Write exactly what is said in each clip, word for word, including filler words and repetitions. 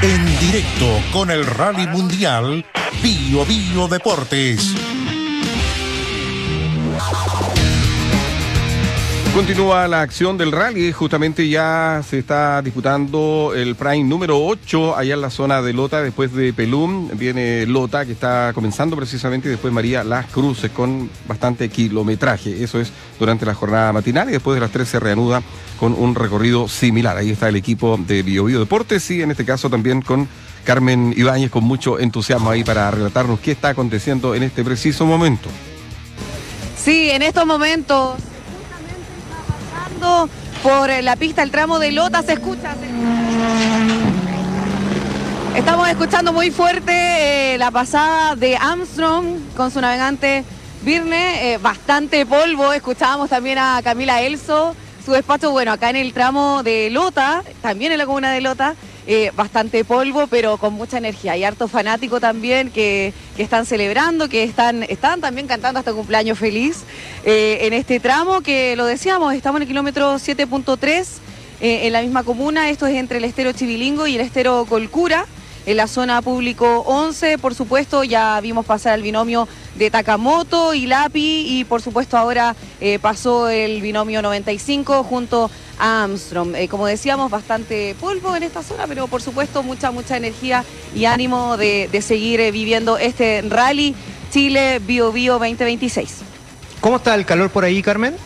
En directo con el Rally Mundial Bio Bio Deportes. Continúa la acción del rally, justamente ya se está disputando el Prime número ocho allá en la zona de Lota. Después de Pelum viene Lota, que está comenzando precisamente, y después María Las Cruces con bastante kilometraje. Eso es durante la jornada matinal, y después de las tres se reanuda con un recorrido similar. Ahí está el equipo de Bio Bio Deportes, y en este caso también con Carmen Ibáñez, con mucho entusiasmo ahí para relatarnos qué está aconteciendo en este preciso momento. Sí, en estos momentos por la pista, el tramo de Lota, se escucha. Se escucha. Estamos escuchando muy fuerte eh, la pasada de Armstrong con su navegante Virne, eh, bastante polvo. Escuchábamos también a Camila Elso, su despacho, bueno, acá en el tramo de Lota, también en la comuna de Lota, eh, bastante polvo, pero con mucha energía. Hay harto fanático también que, que están celebrando, que están, están también cantando hasta cumpleaños feliz eh, en este tramo, que lo decíamos, estamos en el kilómetro siete punto tres, eh, en la misma comuna. Esto es entre el estero Chivilingo y el estero Colcura, en la zona público once. Por supuesto, ya vimos pasar el binomio de Takamoto y Lapi, y por supuesto ahora eh, pasó el binomio noventa y cinco junto a Armstrong. Eh, como decíamos, bastante polvo en esta zona, pero por supuesto mucha, mucha energía y ánimo de, de seguir eh, viviendo este Rally Chile Bio Bio veinte veintiséis. ¿Cómo está el calor por ahí, Carmen?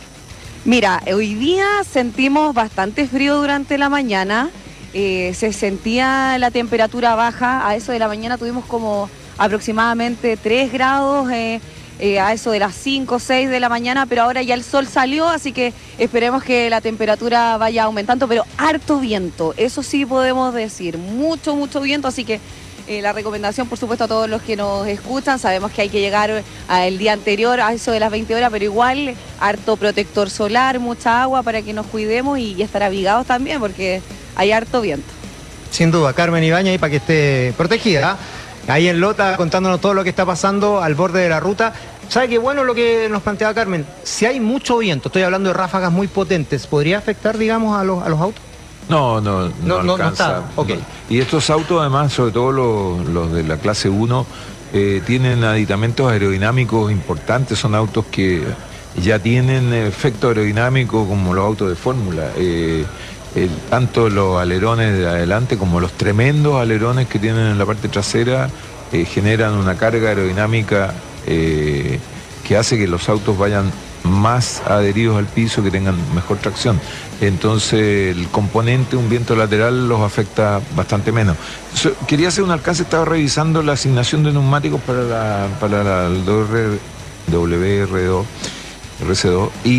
Mira, hoy día sentimos bastante frío durante la mañana. Eh, se sentía la temperatura baja. A eso de la mañana tuvimos como aproximadamente tres grados, eh, eh, a eso de las cinco o seis de la mañana, pero ahora ya el sol salió, así que esperemos que la temperatura vaya aumentando, pero harto viento, eso sí podemos decir, mucho, mucho viento, así que eh, la recomendación, por supuesto, a todos los que nos escuchan, sabemos que hay que llegar el día anterior a eso de las veinte horas, pero igual harto protector solar, mucha agua para que nos cuidemos y, y estar abrigados también, porque hay harto viento. Sin duda, Carmen Ibáñez, ahí para que esté protegida, ¿eh? Ahí en Lota, contándonos todo lo que está pasando al borde de la ruta. ¿Sabe qué bueno lo que nos planteaba Carmen? Si hay mucho viento, estoy hablando de ráfagas muy potentes, ¿podría afectar, digamos, a los, a los autos? No, no, no, no, no, alcanza. no está. Okay. No. Y estos autos, además, sobre todo los, los de la clase uno, eh, tienen aditamentos aerodinámicos importantes. Son autos que ya tienen efecto aerodinámico como los autos de fórmula. Eh, El, tanto los alerones de adelante como los tremendos alerones que tienen en la parte trasera eh, generan una carga aerodinámica eh, que hace que los autos vayan más adheridos al piso, que tengan mejor tracción. Entonces el componente, un viento lateral, los afecta bastante menos. So, quería hacer un alcance, estaba revisando la asignación de neumáticos para la, para la W R dos, R C dos, y